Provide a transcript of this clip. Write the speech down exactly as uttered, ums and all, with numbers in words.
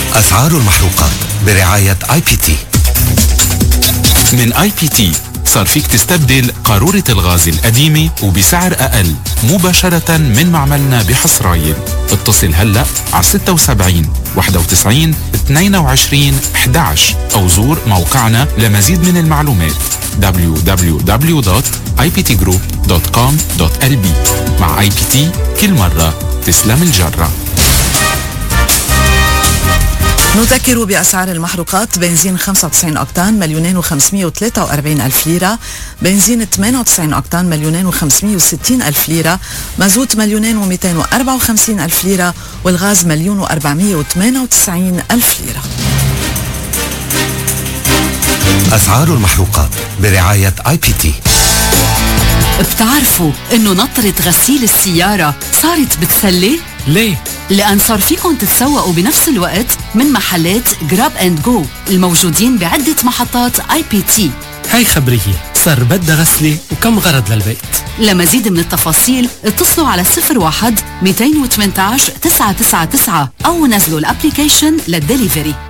أسعار المحروقات برعاية آي بي تي. من آي بي تي صار فيك تستبدل قارورة الغاز القديمة وبسعر أقل مباشرة من معملنا بحصرايل. اتصل هلأ على ستة وسبعين واحد وتسعين اثنين وعشرين أحد عشر أو زور موقعنا لمزيد من المعلومات دبليو دبليو دبليو دوت آي بي تي جروب دوت كوم دوت إل بي. مع آي بي تي كل مرة تسلم الجرة. نذكر بأسعار المحروقات: بنزين خمسة وتسعين أوكتان مليونين وخمسمائة وثلاثة وأربعين ألف ليرة، بنزين ثمانية وتسعين أوكتان مليونين وخمسمائة وستين ألف ليرة، مازوت مليونين ومئتين وأربعة وخمسين ألف ليرة، والغاز مليون وأربعمائة وثمانية وتسعين ألف ليرة. أسعار المحروقات برعاية آي بي تي. بتعرفوا إنه نطرة غسيل السيارة صارت بتسلي؟ ليه؟ لأن صار فيكم تتسوقوا بنفس الوقت من محلات جراب اند جو الموجودين بعدة محطات آي بي تي. هاي خبرية، صار بدها غسلة وكم غرض للبيت. لمزيد من التفاصيل اتصلوا على صفر واحد اثنين ثمانية عشر تسعة تسعة تسعة أو نزلوا الابليكيشن للدليفري.